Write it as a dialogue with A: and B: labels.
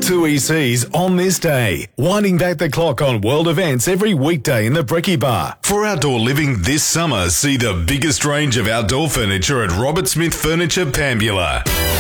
A: Two ECs on this day, winding back the clock on world events every weekday in the Brekkie Bar. For outdoor living this summer, see the biggest range of outdoor furniture at Robert Smith Furniture, Pambula.